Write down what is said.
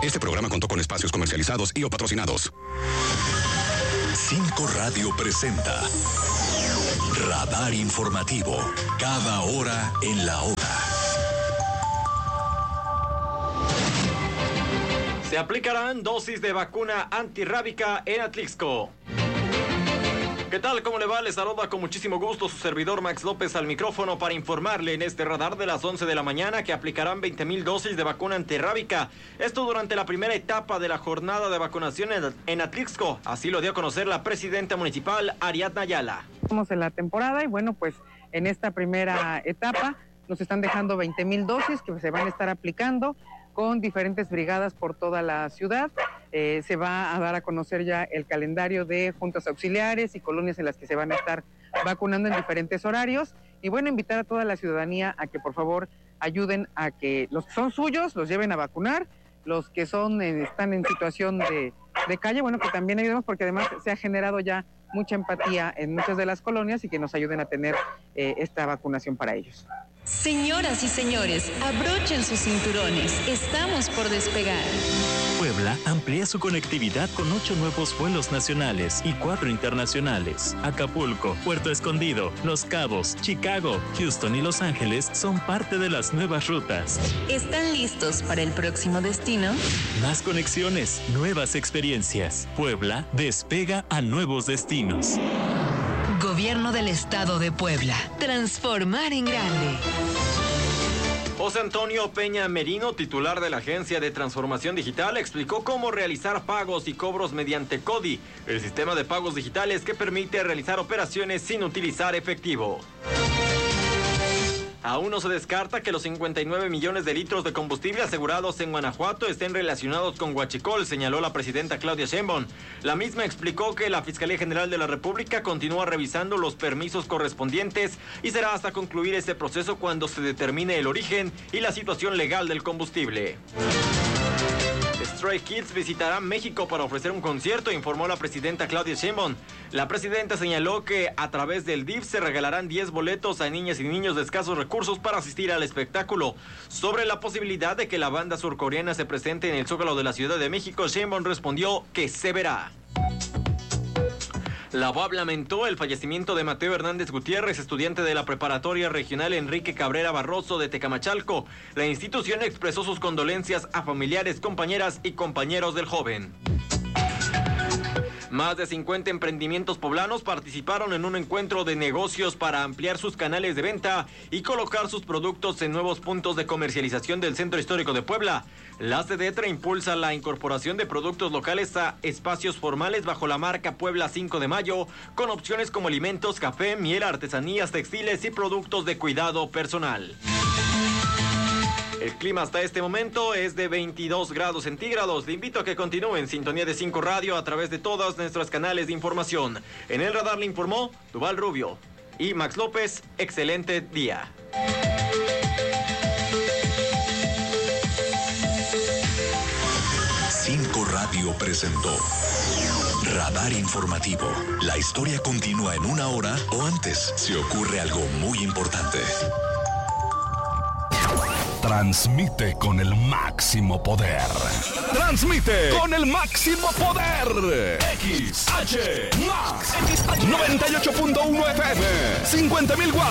Este programa contó con espacios comercializados y o patrocinados. 5 Radio presenta Radar Informativo. Cada hora en la hora. Se aplicarán dosis de vacuna antirrábica en Atlixco. ¿Qué tal? ¿Cómo le va? Les saluda con muchísimo gusto su servidor Max López al micrófono para informarle en este radar de las 11 de la mañana que aplicarán 20,000 dosis de vacuna antirrábica. Esto durante la primera etapa de la jornada de vacunación en Atlixco. Así lo dio a conocer la presidenta municipal, Ariadna Ayala. Estamos en la temporada y bueno, pues en esta primera etapa nos están dejando 20,000 dosis que se van a estar aplicando con diferentes brigadas por toda la ciudad. Se va a dar a conocer ya el calendario de juntas auxiliares y colonias en las que se van a estar vacunando en diferentes horarios. Y bueno, invitar a toda la ciudadanía a que por favor ayuden a que los que son suyos los lleven a vacunar, los que están en situación de calle, bueno, que también ayudemos porque además se ha generado ya mucha empatía en muchas de las colonias y que nos ayuden a tener esta vacunación para ellos. Señoras y señores, abrochen sus cinturones. Estamos por despegar. Puebla amplía su conectividad con 8 nuevos vuelos nacionales y 4 internacionales. Acapulco, Puerto Escondido, Los Cabos, Chicago, Houston y Los Ángeles son parte de las nuevas rutas. ¿Están listos para el próximo destino? Más conexiones, nuevas experiencias. Puebla despega a nuevos destinos. Gobierno del Estado de Puebla. Transformar en grande. José Antonio Peña Merino, titular de la Agencia de Transformación Digital, explicó cómo realizar pagos y cobros mediante CODI, el sistema de pagos digitales que permite realizar operaciones sin utilizar efectivo. Aún no se descarta que los 59 millones de litros de combustible asegurados en Guanajuato estén relacionados con huachicol, señaló la presidenta Claudia Sheinbaum. La misma explicó que la Fiscalía General de la República continúa revisando los permisos correspondientes y será hasta concluir ese proceso cuando se determine el origen y la situación legal del combustible. Stray Kids visitará México para ofrecer un concierto, informó la presidenta Claudia Sheinbaum. La presidenta señaló que a través del DIF se regalarán 10 boletos a niñas y niños de escasos recursos para asistir al espectáculo. Sobre la posibilidad de que la banda surcoreana se presente en el Zócalo de la Ciudad de México, Sheinbaum respondió que se verá. La UAP lamentó el fallecimiento de Mateo Hernández Gutiérrez, estudiante de la Preparatoria Regional Enrique Cabrera Barroso de Tecamachalco. La institución expresó sus condolencias a familiares, compañeras y compañeros del joven. Más de 50 emprendimientos poblanos participaron en un encuentro de negocios para ampliar sus canales de venta y colocar sus productos en nuevos puntos de comercialización del Centro Histórico de Puebla. La CEDETRA impulsa la incorporación de productos locales a espacios formales bajo la marca Puebla 5 de Mayo, con opciones como alimentos, café, miel, artesanías, textiles y productos de cuidado personal. El clima hasta este momento es de 22 grados centígrados. Le invito a que continúe en sintonía de 5 Radio a través de todos nuestros canales de información. En el radar le informó Duval Rubio y Max López. Excelente día. Cinco Radio presentó Radar Informativo. La historia continúa en una hora o antes si ocurre algo muy importante. Transmite con el máximo poder. Transmite con el máximo poder. XH Max 98.1 FM. 50,000 watts.